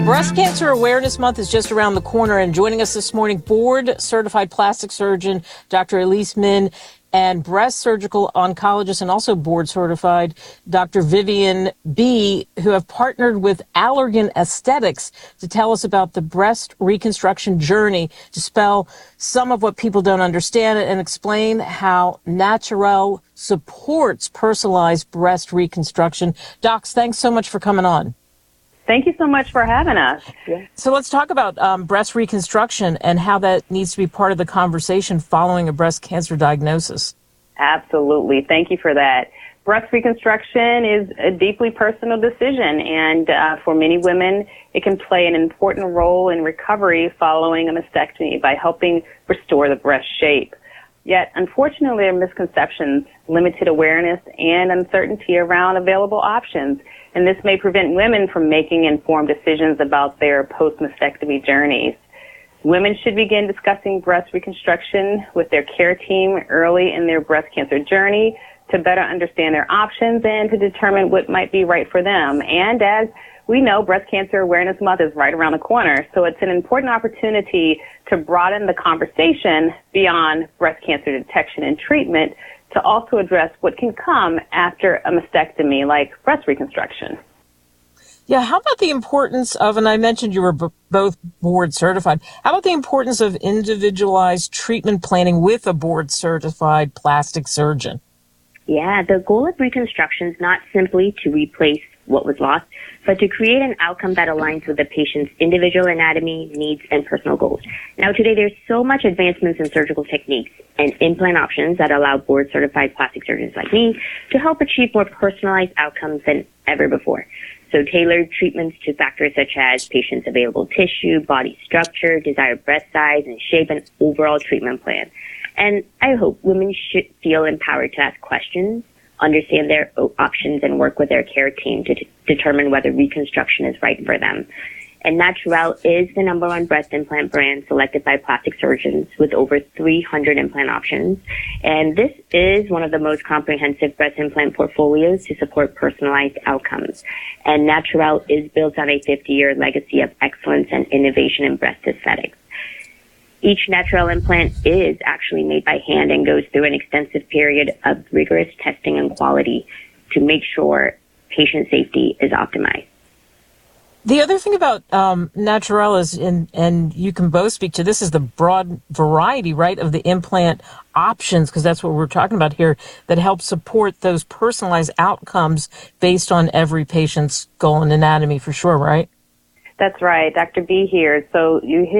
Breast Cancer Awareness Month is just around the corner, and joining us this morning, board-certified plastic surgeon Dr. Elise Min and breast surgical oncologist and also board-certified Dr. Vivian B., who have partnered with Allergan Aesthetics to tell us about the breast reconstruction journey, dispel some of what people don't understand and explain how Naturel supports personalized breast reconstruction. Docs, thanks so much for coming on. Thank you so much for having us. So let's talk about breast reconstruction and how that needs to be part of the conversation following a breast cancer diagnosis. Absolutely. Thank you for that. Breast reconstruction is a deeply personal decision, and for many women, it can play an important role in recovery following a mastectomy by helping restore the breast shape. Yet, unfortunately, there are misconceptions, limited awareness, and uncertainty around available options. And this may prevent women from making informed decisions about their post-mastectomy journeys. Women should begin discussing breast reconstruction with their care team early in their breast cancer journey to better understand their options and to determine what might be right for them. And as we know, Breast Cancer Awareness Month is right around the corner, so it's an important opportunity to broaden the conversation beyond breast cancer detection and treatment to also address what can come after a mastectomy, like breast reconstruction. Yeah, how about the importance of, and I mentioned you were both board certified, how about the importance of individualized treatment planning with a board certified plastic surgeon? Yeah, the goal of reconstruction is not simply to replace what was lost, but to create an outcome that aligns with the patient's individual anatomy, needs, and personal goals. Now, today, there's so much advancements in surgical techniques and implant options that allow board-certified plastic surgeons like me to help achieve more personalized outcomes than ever before. So tailored treatments to factors such as patient's available tissue, body structure, desired breast size and shape, and overall treatment plan. And I hope women should feel empowered to ask questions, understand their options, and work with their care team to determine whether reconstruction is right for them. And Naturel is the #1 breast implant brand selected by plastic surgeons with over 300 implant options. And this is one of the most comprehensive breast implant portfolios to support personalized outcomes. And Naturel is built on a 50-year legacy of excellence and innovation in breast aesthetics. Each Naturel implant is actually made by hand and goes through an extensive period of rigorous testing and quality to make sure patient safety is optimized. The other thing about Naturel is, and you can both speak to this, is the broad variety, right, of the implant options, because that's what we're talking about here, that helps support those personalized outcomes based on every patient's goal and anatomy for sure, right? That's right. Dr. B here. So you hit